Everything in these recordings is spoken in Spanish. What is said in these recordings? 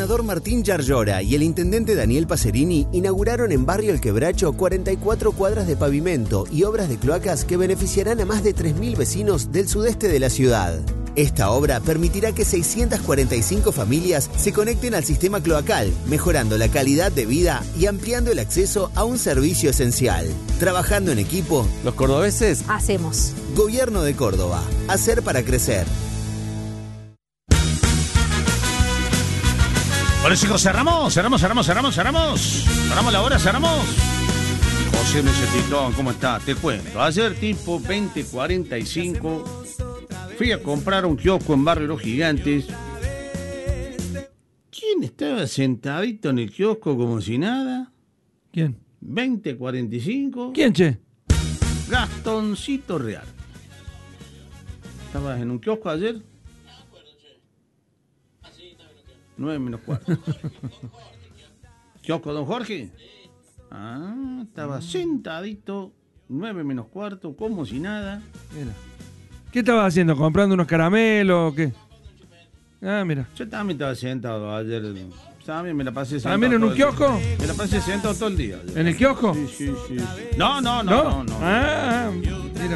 gobernador Martín Yarlora y el intendente Daniel Pacerini inauguraron en Barrio El Quebracho 44 cuadras de pavimento y obras de cloacas que beneficiarán a más de 3.000 vecinos del sudeste de la ciudad. Esta obra permitirá que 645 familias se conecten al sistema cloacal, mejorando la calidad de vida y ampliando el acceso a un servicio esencial. Trabajando en equipo, los cordobeses hacemos. Gobierno de Córdoba. Hacer para crecer. Bueno, chicos, cerramos la hora, cerramos. José Mesetitón, ¿cómo está? Te cuento, ayer tipo 20:45 fui a comprar un kiosco en Barrio Los Gigantes. ¿Quién estaba sentadito en el kiosco como si nada? ¿Quién? 20:45. ¿Quién, che? Gastoncito Real. ¿Estabas en un kiosco ayer? 9:15. ¿Kiosco Don Jorge? Ah, estaba sentadito, 9:15, como si nada. Mira. ¿Qué estabas haciendo? ¿Comprando unos caramelos o qué? Ah, mira. Yo también estaba sentado ayer. También me la pasé sentado. ¿También en un kiosco? Me la pasé sentado todo el día. Ayer. ¿En el kiosco? Sí. No. Ah, mira.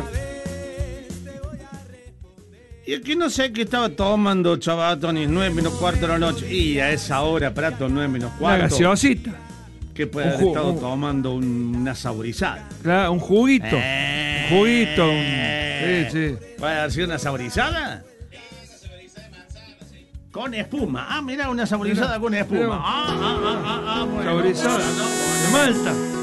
Y es que no sé qué estaba tomando, Chavatonis, 9:15 de la noche. Y a esa hora, Prato, 9:15. Una gaseosita. Que puede haber estado tomando una saborizada. Claro, un juguito. Un juguito. Sí. ¿Puede haber sido una saborizada? Con espuma. Ah, mira, una saborizada con espuma. Bueno. Saborizada. De Malta.